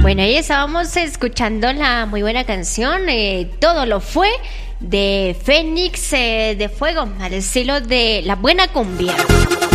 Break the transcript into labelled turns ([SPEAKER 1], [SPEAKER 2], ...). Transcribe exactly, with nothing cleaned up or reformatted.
[SPEAKER 1] Bueno, ahí estábamos escuchando la muy buena canción, eh, Todo lo fue, de Fénix eh, de Fuego, al estilo de la buena cumbia.